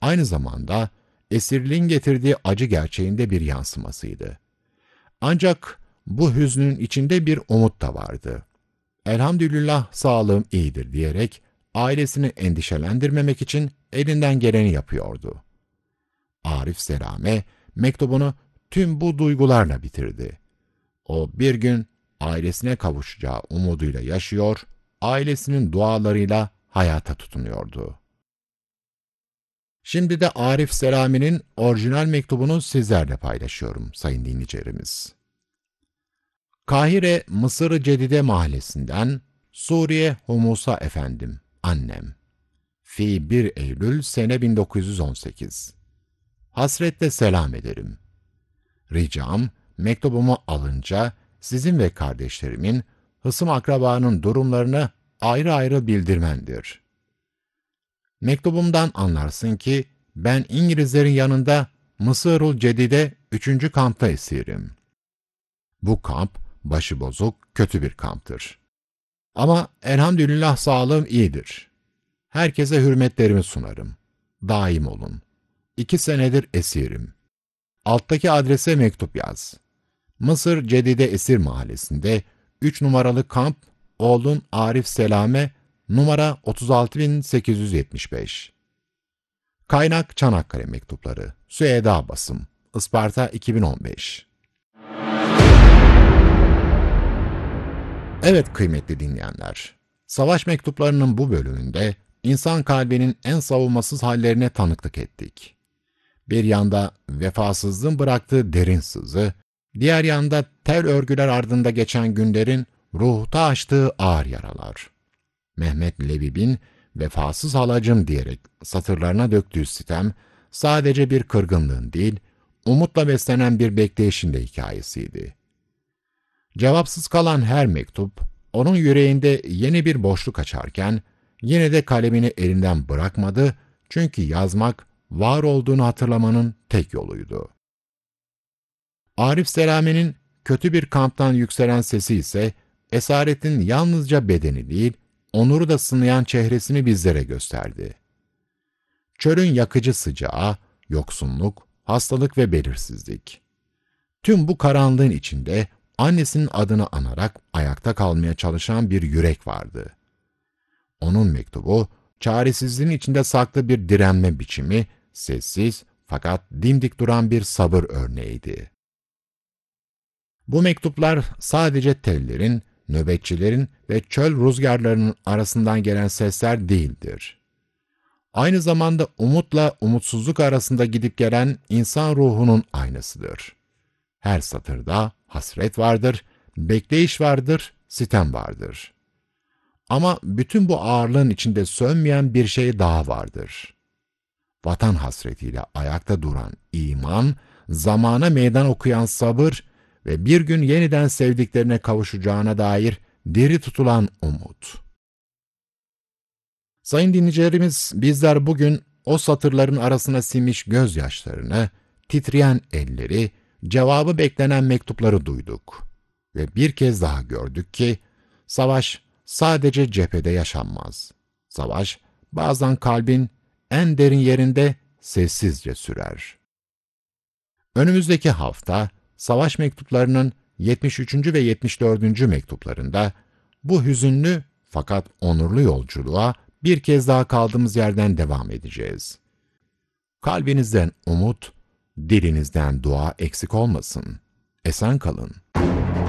aynı zamanda esirliğin getirdiği acı gerçeğinde bir yansımasıydı. Ancak bu hüznün içinde bir umut da vardı. Elhamdülillah sağlığım iyidir diyerek ailesini endişelendirmemek için elinden geleni yapıyordu. Arif Selame mektubunu tüm bu duygularla bitirdi. O bir gün ailesine kavuşacağı umuduyla yaşıyor, ailesinin dualarıyla hayata tutunuyordu. Şimdi de Arif Selami'nin orijinal mektubunu sizlerle paylaşıyorum sayın dinleyicilerimiz. Kahire Mısır-ı Cedide mahallesinden Suriye Humusa efendim, annem. Fi 1 Eylül sene 1918. Hasretle selam ederim. Ricam, mektubumu alınca sizin ve kardeşlerimin, hısım akrabanın durumlarını ayrı ayrı bildirmendir. Mektubumdan anlarsın ki, ben İngilizlerin yanında Mısır-ı Cedide 3. kampta esirim. Bu kamp, başıbozuk, kötü bir kamptır. Ama elhamdülillah sağlığım iyidir. Herkese hürmetlerimi sunarım. Daim olun. 2 senedir esirim. Alttaki adrese mektup yaz. Mısır Cedide Esir Mahallesi'nde 3 numaralı kamp, oğlun Arif Selame, numara 36875. Kaynak Çanakkale Mektupları, Süheyda Basım, Isparta 2015. Evet kıymetli dinleyenler, savaş mektuplarının bu bölümünde insan kalbinin en savunmasız hallerine tanıklık ettik. Bir yanda vefasızlığın bıraktığı derin sızı, diğer yanda tel örgüler ardında geçen günlerin ruhta açtığı ağır yaralar. Mehmet Lebib'in vefasız halacım diyerek satırlarına döktüğü sitem, sadece bir kırgınlığın değil, umutla beslenen bir bekleyişin de hikayesiydi. Cevapsız kalan her mektup, onun yüreğinde yeni bir boşluk açarken, yine de kalemini elinden bırakmadı çünkü yazmak, var olduğunu hatırlamanın tek yoluydu. Arif Selami'nin kötü bir kamptan yükselen sesi ise, esaretin yalnızca bedeni değil, onuru da sınayan çehresini bizlere gösterdi. Çölün yakıcı sıcağı, yoksunluk, hastalık ve belirsizlik. Tüm bu karanlığın içinde, annesinin adını anarak ayakta kalmaya çalışan bir yürek vardı. Onun mektubu, çaresizliğin içinde saklı bir direnme biçimi, sessiz fakat dimdik duran bir sabır örneğiydi. Bu mektuplar sadece tellerin, nöbetçilerin ve çöl rüzgarlarının arasından gelen sesler değildir. Aynı zamanda umutla umutsuzluk arasında gidip gelen insan ruhunun aynasıdır. Her satırda hasret vardır, bekleyiş vardır, sitem vardır. Ama bütün bu ağırlığın içinde sönmeyen bir şey daha vardır. Vatan hasretiyle ayakta duran iman, zamana meydan okuyan sabır ve bir gün yeniden sevdiklerine kavuşacağına dair diri tutulan umut. Sayın dinleyicilerimiz, bizler bugün o satırların arasına sinmiş gözyaşlarını, titreyen elleri, cevabı beklenen mektupları duyduk. Ve bir kez daha gördük ki, savaş sadece cephede yaşanmaz. Savaş, bazen kalbin en derin yerinde sessizce sürer. Önümüzdeki hafta, savaş mektuplarının 73. ve 74. mektuplarında, bu hüzünlü fakat onurlu yolculuğa bir kez daha kaldığımız yerden devam edeceğiz. Kalbinizden umut, dilinizden dua eksik olmasın. Esen kalın.